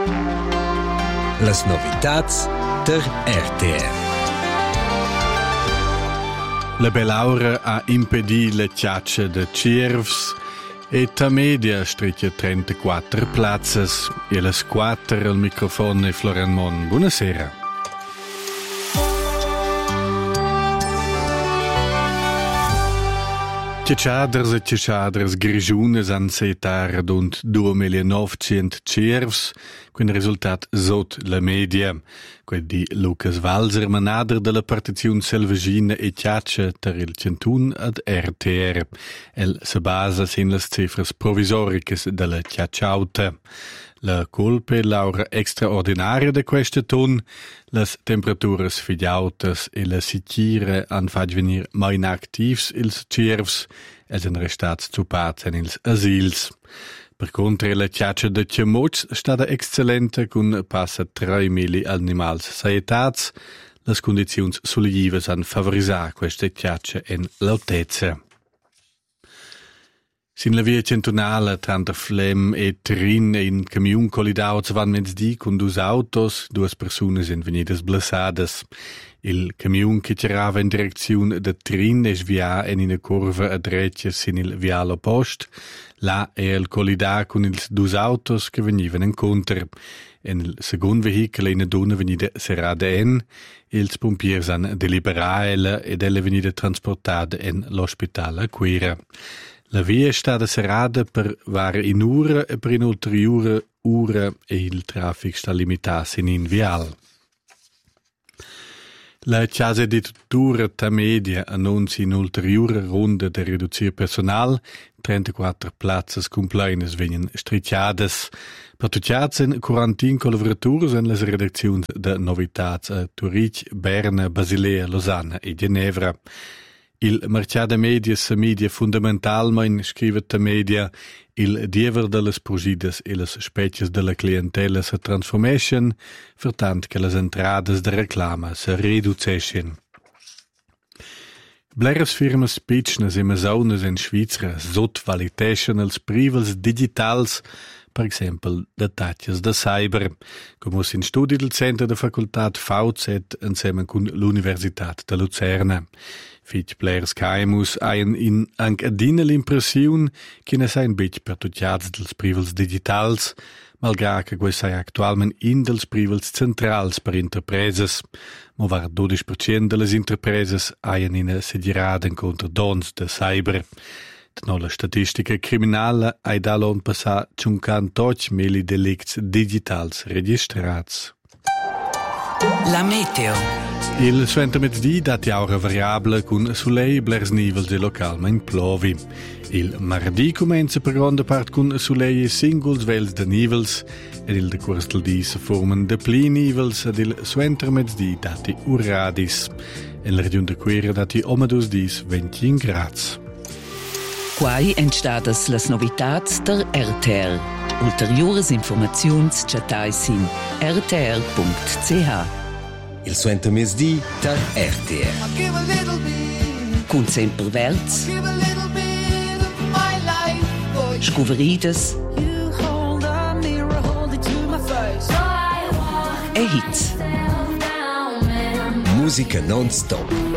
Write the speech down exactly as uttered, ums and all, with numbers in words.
Las novitats der R T R. La Bellaura ha impedì le ciacce de Ciervs e ta media streccia trentaquattro plazzas e le quattro al microfono e Florian Mon. Buonasera. Ciacadres e ciacadres grigiunes han setar rund duemilanovcento Ciervs, con risultat sot la media. Quel di Lucas Walser, manader della partizione selvagina e ciaccia ter il centun ad R T R. El se basa sin las cifras provisoricas della ciacciauta. La colpa è l'aura extraordinaria de questa ton, las temperaturas figliautas e la sicire han fatto venir mai inactivs ils Ciervs, els en restats zupats en ils asils. Per contra, la ciaccia de Ciemots stada eccellente con passa tre mili animals saetats. Las condizioni soligivas han favorisà questa ciaccia en lautezza. Sin la via centunala, tanta flem e trin e in camion collidauts van mezzdi con dus autos, duas personas en venidas blassadas. Il camion che tirava in direzione da trin e svia en in curva a dreccia sin il viale oppost. Là è il collidà con ils dus autos che venivano incontro. En il second vehicle in donna venida serrada en, ils pompiers han deliberata ed ella venida transportada en l'ospitale a Quera. La via è stata serrata per vari in ora e per un'ulteriore ora e il traffico sta limitato in viale. La Casa di Tuttura ta media annuncia un'ulteriore ronda di ridurre personal, trentaquattro plazzas compleines vengono stricciadas. Per tutti quarantin collaboratori in le redazioni di novità a Zurich, Berna, Basilea, Losanna e Ginevra. Il mercato media sa media fundamentalmente, scrive ta media, il diever delle progidas e le specie della clientela se transformation, vertant che le entrades de reclama se reducession. Bleres firmas pitchnes e masaunes in Svizzera sotvaliteschen als privals digitals, per esempio da tatjes da cyber, come in studi del centro de facultat V Z insieme con l'Universitat de Luzerna. Fitch players caimus ein in anche adina l'impressione che ne sai un bit per tutti dels privals digitals, malgrado che quei sai attualmente in dels privals centrals per interpreses, ma var dodici per cento delle interpreses ein in sedirada incontro dons de cyber. No, la statistica criminale hai dall'on passà cinquantotto mila delicts digitals registrats. La meteo. Il suento mezzdi dati aura variabile con soleil blers nivels e localmente plovi. Il mardi comenza per grande parte con soleil e singles vels de nivels ed il decurs del di si forman de pli nivels ed il suento mezzdi dati urradis. In la regione de Quera dati omadus dis ventinc grads. Quai entstadas las novitats der R T R. Ulteriores informaziuns chatais in r t r punct c h. Il suento mesdi der R T R. Cun sempre verts. Scuverides. E hits. Musica non-stop.